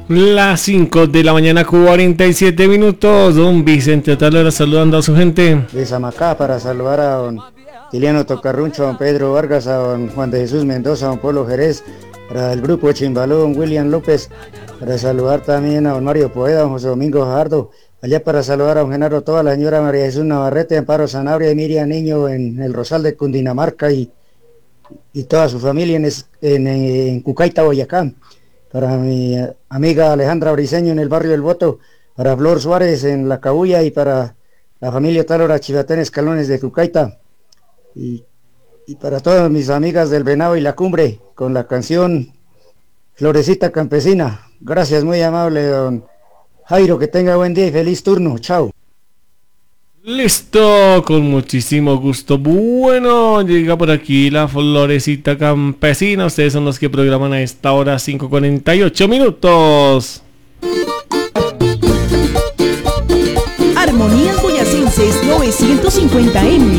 Las 5 de la mañana, 47 minutos. Don Vicente Otalora saludando a su gente. De Samacá para saludar a don Tiliano Tocarruncho, a don Pedro Vargas, a don Juan de Jesús Mendoza, a don Polo Jerez, para el grupo Chimbaló, don William López, para saludar también a don Mario Poeda, a don José Domingo Jajardo, allá para saludar a don Genaro Toda, la señora María Jesús Navarrete, Amparo Sanabria y Miriam Niño en el Rosal de Cundinamarca y toda su familia en Cucaita, Boyacá. Para mi amiga Alejandra Briceño en el barrio del Voto, para Flor Suárez en La Cabuya y para la familia Tálora Chivatén Escalones de Cucaita y para todas mis amigas del Venado y la Cumbre con la canción Florecita Campesina. Gracias, muy amable don Jairo, que tenga buen día y feliz turno, chao. Listo, con muchísimo gusto. Bueno, llega por aquí la Florecita Campesina. Ustedes son los que programan a esta hora, 5:48 minutos. Armonías Boyacenses 950M.